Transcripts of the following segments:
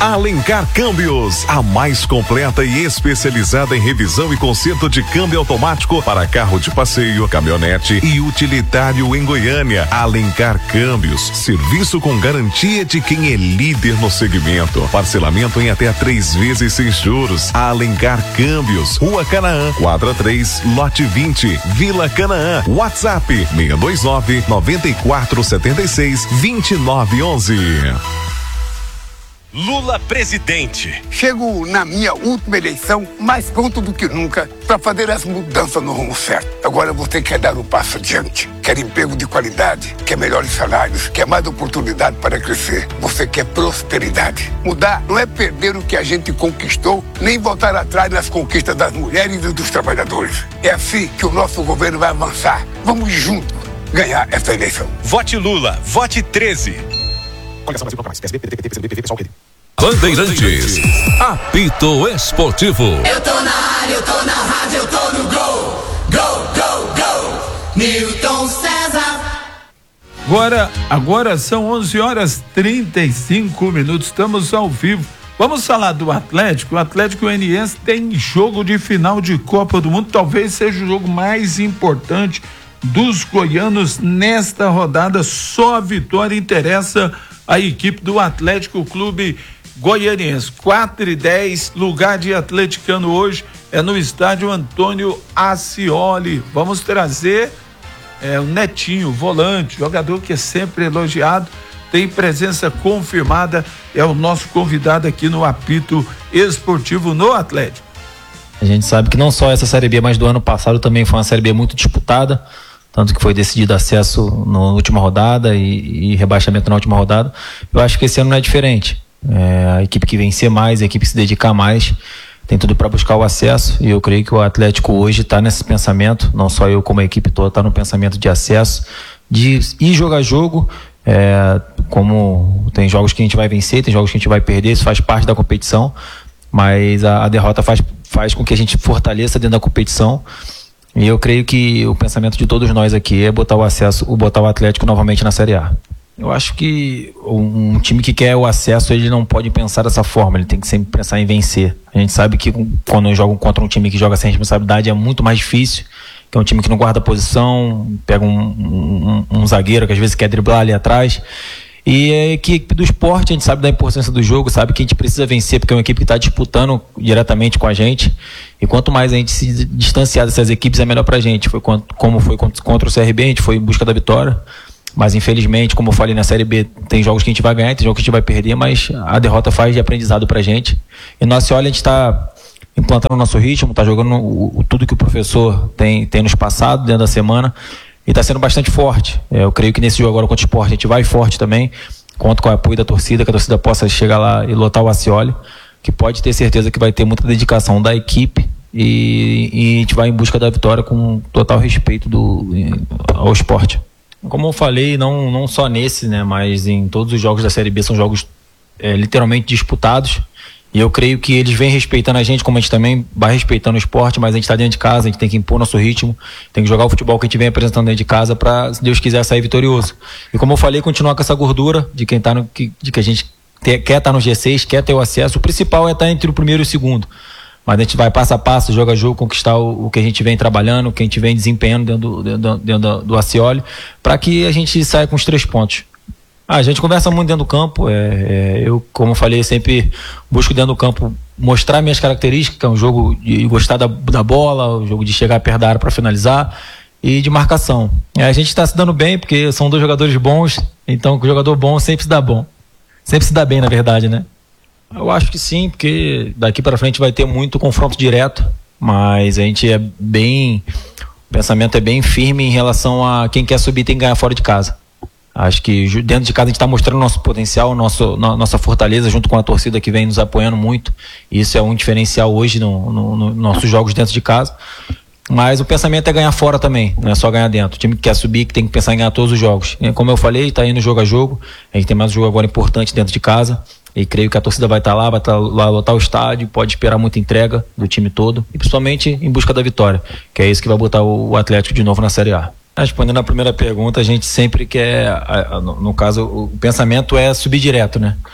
Alencar Câmbios, a mais completa e especializada em revisão e conserto de câmbio automático para carro de passeio, caminhonete e utilitário em Goiânia. Alencar Câmbios, serviço com garantia de quem é líder no segmento. Parcelamento em até 3 vezes sem juros. Alencar Câmbios, Rua Canaã, quadra 3, lote 20, Vila Canaã. WhatsApp 629 9476 2911. Lula presidente. Chego na minha última eleição mais pronto do que nunca para fazer as mudanças no rumo certo. Agora você quer dar um passo adiante, quer emprego de qualidade, quer melhores salários, quer mais oportunidade para crescer. Você quer prosperidade. Mudar não é perder o que a gente conquistou, nem voltar atrás nas conquistas das mulheres e dos trabalhadores. É assim que o nosso governo vai avançar. Vamos juntos ganhar essa eleição. Vote Lula, vote 13. Bandeirantes, apito esportivo. Eu tô na área, eu tô na rádio, eu tô no gol. Gol, gol, gol. Newton César. Agora são 11h35, estamos ao vivo. Vamos falar do Atlético. O Atlético Goianiense tem jogo de final de Copa do Mundo, talvez seja o jogo mais importante dos goianos nesta rodada. Só a vitória interessa a equipe do Atlético Clube Goianiense. 4h10, lugar de atleticano hoje é no estádio Antônio Ascioli. Vamos trazer o Netinho, volante, jogador que é sempre elogiado, tem presença confirmada, é o nosso convidado aqui no apito esportivo no Atlético. A gente sabe que não só essa Série B, mas do ano passado também foi uma Série B muito disputada, tanto que foi decidido acesso na última rodada e rebaixamento na última rodada. Eu acho que esse ano não é diferente. A equipe que vencer mais, a equipe que se dedicar mais, tem tudo para buscar o acesso, e eu creio que o Atlético hoje está nesse pensamento, não só eu como a equipe toda está no pensamento de acesso, de ir jogar jogo, como tem jogos que a gente vai vencer, tem jogos que a gente vai perder, isso faz parte da competição, mas a derrota faz com que a gente fortaleça dentro da competição. E eu creio que o pensamento de todos nós aqui é botar o Atlético novamente na Série A. Eu acho que um time que quer o acesso, ele não pode pensar dessa forma, ele tem que sempre pensar em vencer. A gente sabe que quando joga contra um time que joga sem responsabilidade é muito mais difícil, que é um time que não guarda posição, pega um zagueiro que às vezes quer driblar ali atrás. E a equipe do Sport, a gente sabe da importância do jogo, sabe que a gente precisa vencer, porque é uma equipe que está disputando diretamente com a gente, e quanto mais a gente se distanciar dessas equipes é melhor pra gente. Como foi contra o CRB, a gente foi em busca da vitória, mas infelizmente, como eu falei, na Série B tem jogos que a gente vai ganhar, tem jogos que a gente vai perder, mas a derrota faz de aprendizado pra gente. E no Ascioli a gente está implantando o nosso ritmo, está jogando tudo que o professor tem nos passado dentro da semana, e está sendo bastante forte. Eu creio que nesse jogo agora contra o Sport a gente vai forte também, conto com o apoio da torcida, que a torcida possa chegar lá e lotar o Ascioli, que pode ter certeza que vai ter muita dedicação da equipe, e a gente vai em busca da vitória com total respeito ao Sport. Como eu falei, não só nesse, né, mas em todos os jogos da Série B são jogos literalmente disputados, e eu creio que eles vêm respeitando a gente, como a gente também vai respeitando o Sport, mas a gente está dentro de casa, a gente tem que impor nosso ritmo, tem que jogar o futebol que a gente vem apresentando dentro de casa para, se Deus quiser, sair vitorioso. E como eu falei, continuar com essa gordura de quem tá de que a gente quer estar no G6, quer ter o acesso. O principal é estar entre o primeiro e o segundo, mas a gente vai passo a passo, jogo a jogo, conquistar o que a gente vem trabalhando, o que a gente vem desempenhando dentro do Ascioli, para que a gente saia com os 3 pontos. A gente conversa muito dentro do campo, eu, como eu falei, sempre busco dentro do campo mostrar minhas características, que é um jogo de gostar da bola, um jogo de chegar perto da área para finalizar e de marcação. A gente está se dando bem porque são 2 jogadores bons, então o jogador bom sempre se dá bom, sempre se dá bem, na verdade, né? Eu acho que sim, porque daqui para frente vai ter muito confronto direto, mas a gente o pensamento é bem firme em relação a quem quer subir tem que ganhar fora de casa. Acho que dentro de casa a gente está mostrando nosso potencial, nossa fortaleza, junto com a torcida que vem nos apoiando muito. Isso é um diferencial hoje nos nossos jogos dentro de casa. Mas o pensamento é ganhar fora também, não é só ganhar dentro. O time que quer subir, que tem que pensar em ganhar todos os jogos. E como eu falei, está indo jogo a jogo. A gente tem mais um jogo agora importante dentro de casa. E creio que a torcida vai estar lá lotar o estádio, pode esperar muita entrega do time todo. E principalmente em busca da vitória, que é isso que vai botar o Atlético de novo na Série A. Respondendo a primeira pergunta, a gente sempre quer, no caso, o pensamento é subir direto, né?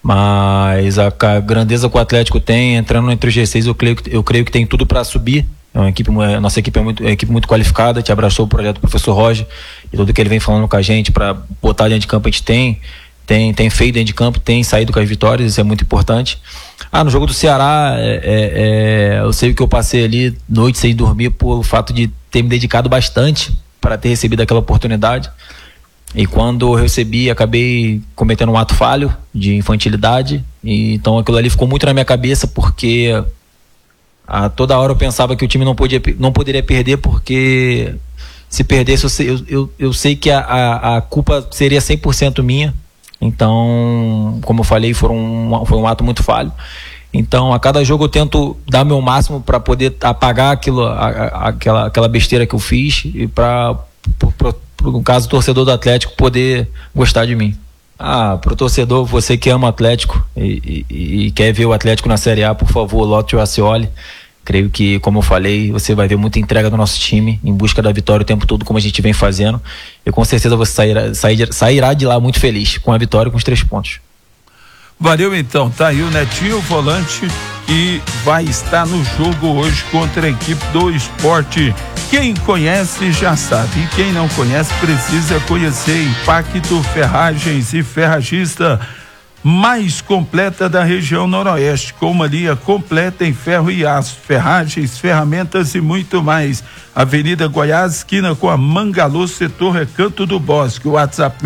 Mas a grandeza que o Atlético tem, entrando entre os G6, eu creio que tem tudo para subir. Nossa equipe é uma equipe muito qualificada, te abraçou o projeto do professor Roger e tudo que ele vem falando com a gente para botar dentro de campo. A gente tem feito dentro de campo, tem saído com as vitórias, isso é muito importante. No jogo do Ceará, eu sei o que eu passei ali, noite sem dormir, por fato de ter me dedicado bastante para ter recebido aquela oportunidade. E quando eu recebi, acabei cometendo um ato falho de infantilidade. E então aquilo ali ficou muito na minha cabeça, porque a toda hora eu pensava que o time não poderia perder, porque se perdesse eu sei que a culpa seria 100% minha. Então, como eu falei, foi um ato muito falho. Então, a cada jogo eu tento dar meu máximo para poder apagar aquela besteira que eu fiz e para no caso, o torcedor do Atlético poder gostar de mim. Pro torcedor, você que ama o Atlético e quer ver o Atlético na Série A, por favor, lote o Ascioli. Creio que, como eu falei, você vai ver muita entrega do nosso time em busca da vitória o tempo todo, como a gente vem fazendo. E com certeza você sairá de lá muito feliz com a vitória e com os 3 pontos. Valeu, então. Tá aí o Netinho, o volante, que vai estar no jogo hoje contra a equipe do Sport. Quem conhece já sabe, e quem não conhece precisa conhecer. Impacto Ferragens e Ferragista, mais completa da região noroeste, com uma linha completa em ferro e aço, ferragens, ferramentas e muito mais. Avenida Goiás, esquina com a Mangalô, setor Recanto do Bosque. O WhatsApp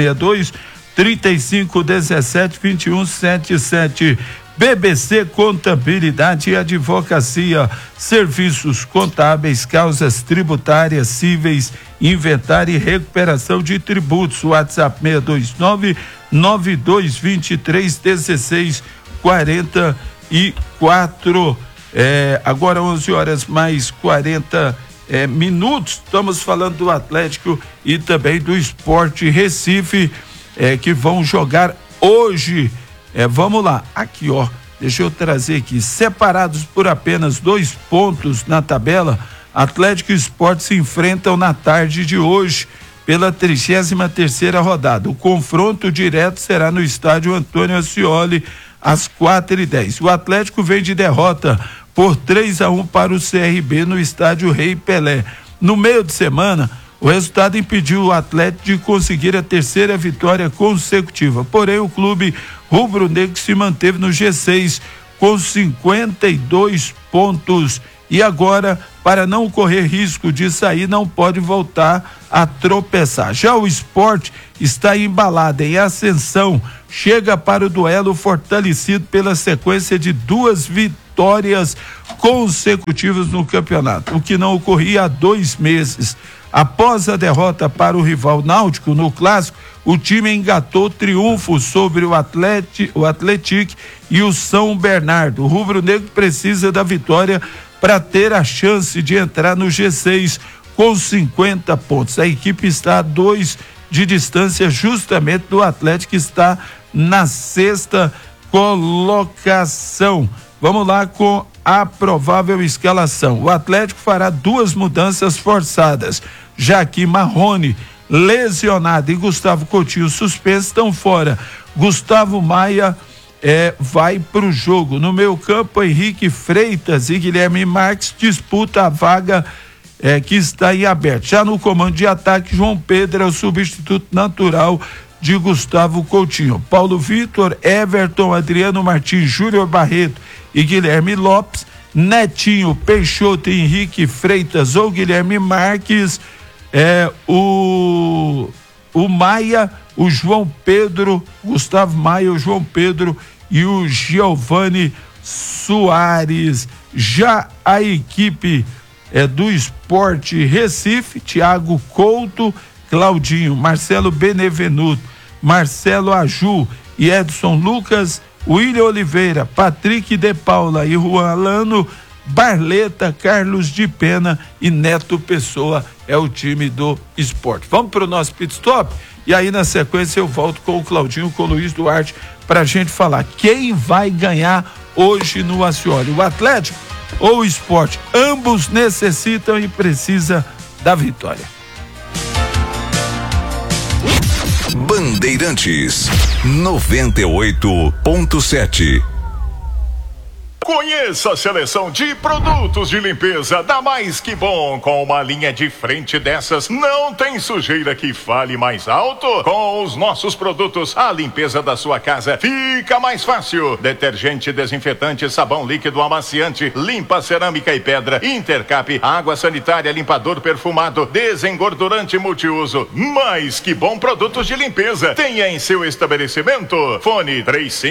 62-3517-2177. BBC Contabilidade e Advocacia, serviços contábeis, causas tributárias, cíveis, inventário e recuperação de tributos. WhatsApp 629-9223-1644. Agora 11h mais 40 minutos. Estamos falando do Atlético e também do Sport Recife, que vão jogar hoje. Vamos lá, aqui ó, deixa eu trazer aqui, separados por apenas 2 pontos na tabela, Atlético e Sport se enfrentam na tarde de hoje pela 33ª rodada. O confronto direto será no estádio Antônio Ascioli às 4h10. O Atlético vem de derrota por 3-1 para o CRB no estádio Rei Pelé. No meio de semana, o resultado impediu o Atlético de conseguir a 3ª vitória consecutiva. Porém, o clube rubro-negro se manteve no G6 com 52 pontos. E agora, para não correr risco de sair, não pode voltar a tropeçar. Já o Sport está embalado em ascensão. Chega para o duelo fortalecido pela sequência de 2 vitórias consecutivas no campeonato, o que não ocorria há 2 meses. Após a derrota para o rival Náutico no clássico, o time engatou triunfo sobre o Atlético e o São Bernardo. O rubro-negro precisa da vitória para ter a chance de entrar no G6 com 50 pontos. A equipe está a 2 de distância justamente do Atlético, que está na 6ª colocação. Vamos lá com a provável escalação. O Atlético fará 2 mudanças forçadas, já que Marrone, lesionado, e Gustavo Coutinho, suspenso, estão fora. Gustavo Maia vai para o jogo. No meio campo, Henrique Freitas e Guilherme Marques disputam a vaga que está em aberto. Já no comando de ataque, João Pedro é o substituto natural de Gustavo Coutinho. Paulo Vitor, Everton, Adriano Martins, Júnior Barreto e Guilherme Lopes, Netinho, Peixoto, Henrique Freitas ou Guilherme Marques, o Maia, o João Pedro, Gustavo Maia, o João Pedro e o Giovani Soares. Já a equipe do Sport Recife, Thiago Couto, Claudinho, Marcelo Benevenuto, Marcelo Aju e Edson Lucas, William Oliveira, Patrick de Paula e Juan Alano, Barleta, Carlos de Pena e Neto Pessoa é o time do Sport. Vamos para o nosso pit stop e aí na sequência eu volto com o Claudinho, com o Luiz Duarte, para a gente falar quem vai ganhar hoje no Ascioli, o Atlético ou o Sport. Ambos necessitam e precisam da vitória. Bandeirantes 98.7. Conheça a seleção de produtos de limpeza da Mais Que Bom. Com uma linha de frente dessas, não tem sujeira que fale mais alto. Com os nossos produtos, a limpeza da sua casa fica mais fácil. Detergente, desinfetante, sabão líquido, amaciante, limpa cerâmica e pedra, Intercap, água sanitária, limpador perfumado, desengordurante multiuso. Mais Que Bom produtos de limpeza. Tenha em seu estabelecimento. Fone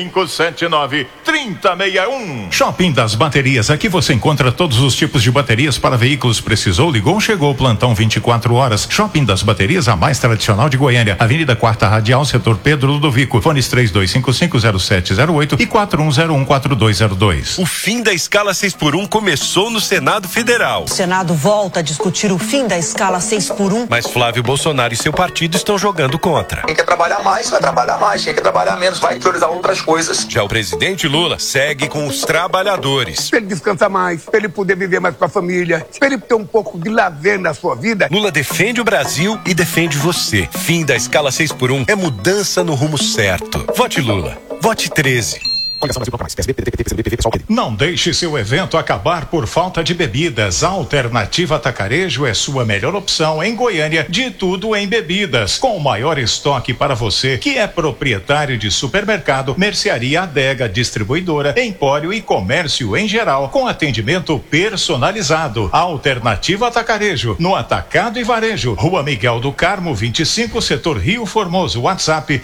3579-3061. Shopping das Baterias. Aqui você encontra todos os tipos de baterias para veículos. Precisou, ligou, chegou. Plantão 24 horas. Shopping das Baterias, a mais tradicional de Goiânia. Avenida 4ª Radial, setor Pedro Ludovico. Fones 32550708 e 41014202. O fim da escala 6x1 começou no Senado Federal. O Senado volta a discutir o fim da escala 6x1. Mas Flávio Bolsonaro e seu partido estão jogando contra. Quem quer trabalhar mais, vai trabalhar mais. Quem quer trabalhar menos, vai priorizar outras coisas. Já o presidente Lula segue com os trabalhadores. Para ele descansar mais, para ele poder viver mais com a família, para ele ter um pouco de lazer na sua vida. Lula defende o Brasil e defende você. Fim da escala 6x1 é mudança no rumo certo. Vote Lula. Vote 13. Não deixe seu evento acabar por falta de bebidas. A Alternativa Atacarejo é sua melhor opção em Goiânia, de tudo em bebidas, com o maior estoque para você que é proprietário de supermercado, mercearia, adega, distribuidora, empório e comércio em geral, com atendimento personalizado. A Alternativa Atacarejo, no Atacado e Varejo, Rua Miguel do Carmo 25, setor Rio Formoso. WhatsApp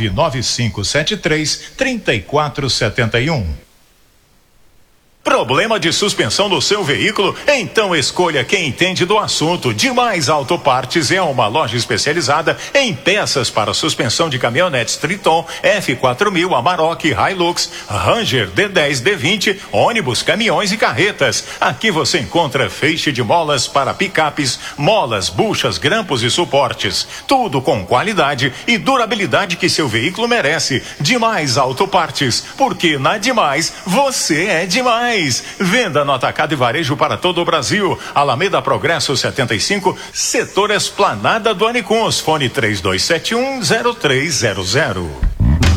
99573-3471. Problema de suspensão no seu veículo? Então escolha quem entende do assunto. Demais Autopartes é uma loja especializada em peças para suspensão de caminhonetes Triton, F4000, Amarok, Hilux, Ranger, D10, D20, ônibus, caminhões e carretas. Aqui você encontra feixe de molas para picapes, molas, buchas, grampos e suportes. Tudo com qualidade e durabilidade que seu veículo merece. Demais Autopartes, porque na Demais você é demais. Venda no atacado e varejo para todo o Brasil. Alameda Progresso 75, setor Esplanada do Anicuns. Fone 3271-0300.